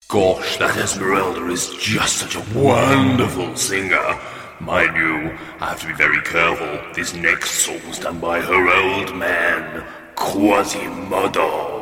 Gosh, that Esmeralda is just such a wonderful singer. Mind you, I have to be very careful. This next song's done by her old man, Quasimodo.